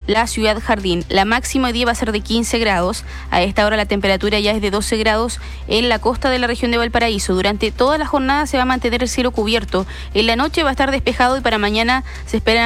la Ciudad Jardín. La máxima hoy día va a ser de 15 grados. A esta hora la temperatura ya es de 12 grados en la costa de la región de Valparaíso. Durante toda la jornada se va a mantener el cielo cubierto. En la noche va a estar despejado y para mañana se espera